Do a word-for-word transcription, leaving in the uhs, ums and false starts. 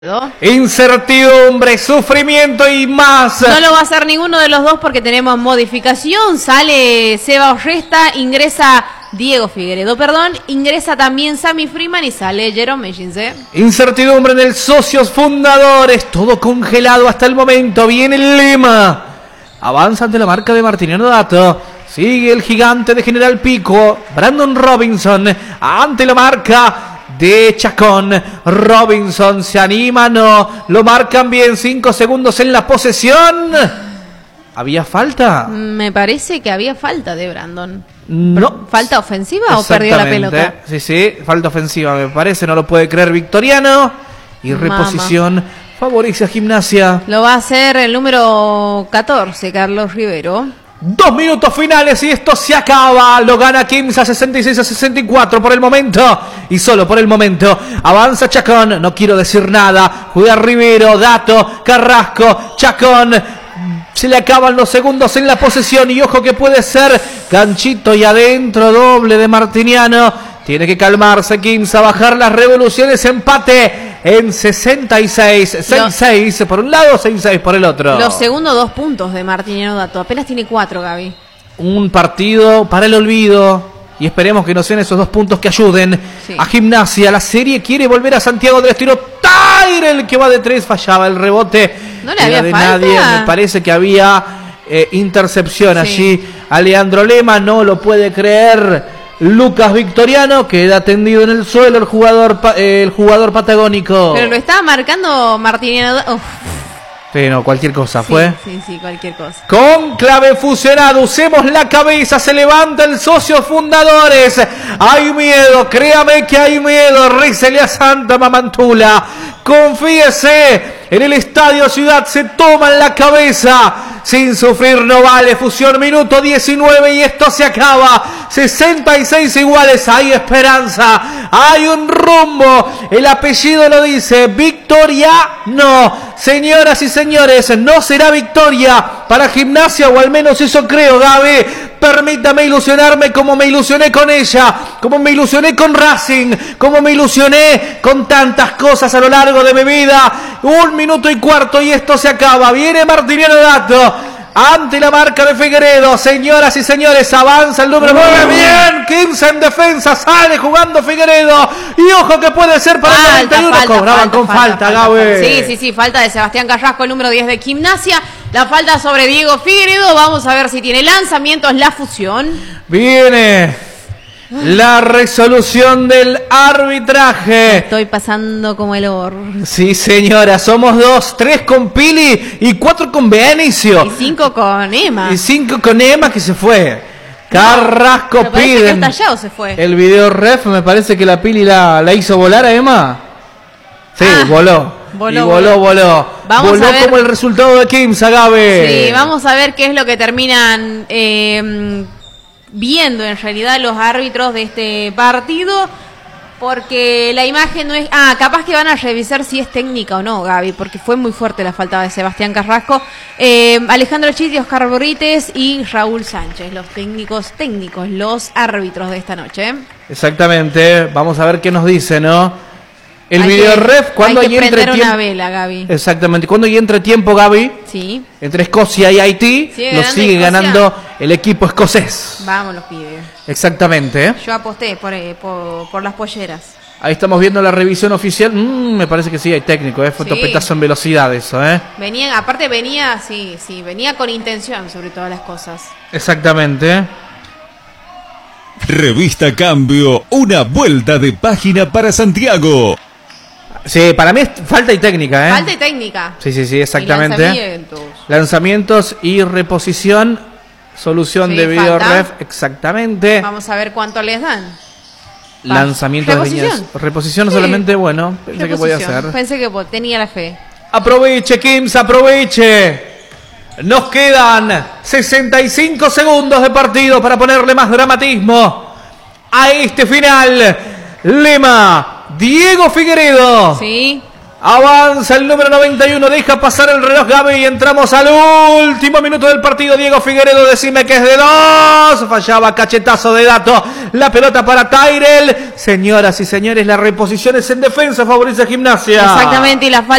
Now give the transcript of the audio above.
¿No? Incertidumbre, sufrimiento y más. No lo va a hacer ninguno de los dos porque tenemos modificación. Sale Seba Orresta, ingresa Diego Figueredo, perdón, ingresa también Sammy Freeman y sale Jerome Mellins, ¿eh? Incertidumbre en el Socios Fundadores, todo congelado hasta el momento. Viene el Lema, avanza ante la marca de Martiniano Dato. Sigue el gigante de General Pico, Brandon Robinson, ante la marca de Chacón. Robinson se anima, no, lo marcan bien, cinco segundos en la posesión. ¿Había falta? Me parece que había falta de Brandon. No. ¿Falta ofensiva o perdió la pelota? Sí, sí, falta ofensiva me parece, no lo puede creer Victoriano. Y reposición Mama. Favorece a Gimnasia. Lo va a hacer el número catorce, Carlos Rivero. Dos minutos finales y esto se acaba. Lo gana Quimsa sesenta y seis a sesenta y cuatro por el momento. Y solo por el momento. Avanza Chacón. No quiero decir nada. Juega Rivero, Dato, Carrasco, Chacón. Se le acaban los segundos en la posesión. Y ojo que puede ser ganchito y adentro doble de Martiniano. Tiene que calmarse Quimsa. Bajar las revoluciones. Empate en sesenta y seis. seis seis por un lado, seis seis por el otro. Los segundos dos puntos de Martiniano Dato. Apenas tiene cuatro, Gaby. Un partido para el olvido. Y esperemos que no sean esos dos puntos que ayuden sí. a Gimnasia. La serie quiere volver a Santiago del Estero. Tyrell que va de tres. Fallaba el rebote. No le había de falta. Nadie. Me parece que había eh, intercepción sí. allí. A Leandro Lema no lo puede creer. Lucas Victoriano queda tendido en el suelo el jugador eh, el jugador patagónico. Pero lo estaba marcando Martiniano. Uf. Sí, no, cualquier cosa sí, fue. Sí, sí, cualquier cosa. Con clave fusionado, usemos la cabeza, se levanta el Socios Fundadores. Hay miedo, créame que hay miedo. Rizelia Santa Mamantula. Confíese. En el Estadio Ciudad se toman la cabeza. Sin sufrir no vale. Fusión minuto diecinueve y esto se acaba. sesenta y seis iguales. Hay esperanza. Hay un rumbo. El apellido lo dice. Victoria no. Señoras y señores, no será victoria para Gimnasia, o al menos eso creo, Gaby. Permítame ilusionarme como me ilusioné con ella, como me ilusioné con Racing, como me ilusioné con tantas cosas a lo largo de mi vida. Un minuto y cuarto y esto se acaba. Viene Martiniano Dato ante la marca de Figueredo. Señoras y señores, avanza el número nueve. Bien, quince en defensa, sale jugando Figueredo. Y ojo que puede ser para falta, el noventa y uno. Falta, Cobraban falta, con falta, falta, falta, Gaby. Sí, sí, sí, falta de Sebastián Carrasco, el número diez de Gimnasia. La falta sobre Diego Figueredo. Vamos a ver si tiene lanzamientos la fusión. Viene la resolución del arbitraje. Estoy pasando como el or. Sí, señora, somos dos, tres con Pili y cuatro con Benicio. Y cinco con Emma. Y cinco con Emma que se fue. Carrasco no, piden. Que estallado se fue. El video ref, me parece que la Pili la, la hizo volar a Emma. Sí, ah, voló. Voló, y voló, voló. voló. Vamos voló a ver, como el resultado de Quimsa, Gabe. Sí, vamos a ver qué es lo que terminan eh, viendo en realidad los árbitros de este partido, porque la imagen no es... Ah, capaz que van a revisar si es técnica o no, Gaby, porque fue muy fuerte la falta de Sebastián Carrasco. Eh, Alejandro Chiti, Oscar Borites y Raúl Sánchez, los técnicos técnicos, los árbitros de esta noche. Exactamente, vamos a ver qué nos dice, ¿no? El hay video que, ref, cuando hay, hay que prender entre una vela, Gaby. Exactamente, cuando hay entre tiempo, Gaby, sí. entre Escocia y Haití, sigue lo ganando sigue Escocia. ganando el equipo escocés. Vamos los pibes. Exactamente. ¿eh? Yo aposté por, por, por las polleras. Ahí estamos viendo la revisión oficial. Mm, me parece que sí, hay técnico, ¿eh? Fue sí. topetazo en velocidad eso, ¿eh? Venía, aparte venía, sí, sí, venía con intención sobre todas las cosas. Exactamente. Revista Cambio, una vuelta de página para Santiago. Sí, para mí es falta y técnica, ¿eh? Falta y técnica. Sí, sí, sí, exactamente. Y lanzamientos. Lanzamientos y reposición. Solución sí, de video falta. ref, exactamente. Vamos a ver cuánto les dan. Lanzamiento de líneas. Reposición sí. solamente, bueno, pensé que podía hacer. Pensé que tenía la fe. Aproveche, Kims, aproveche. Nos quedan sesenta y cinco segundos de partido para ponerle más dramatismo a este final. Lema, Diego Figueredo. Sí. Avanza el número noventa y uno, deja pasar el reloj Gaby y entramos al último minuto del partido. Diego Figueredo, decime que es de dos. Fallaba, cachetazo de Dato. La pelota para Tyrell. Señoras y señores, las reposiciones en defensa favorece a Gimnasia. Exactamente, y la falta